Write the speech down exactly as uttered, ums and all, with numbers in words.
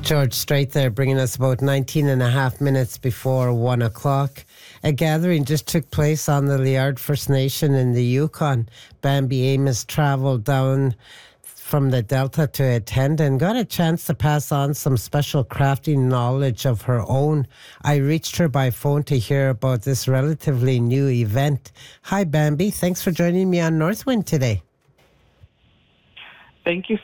George Strait there, bringing us about nineteen and a half minutes before one o'clock. A gathering just took place on the Liard First Nation in the Yukon. Bambi Amos travelled down from the Delta to attend and got a chance to pass on some special crafting knowledge of her own. I reached her by phone to hear about this relatively new event. Hi, Bambi. Thanks for joining me on Northwind today. Thank you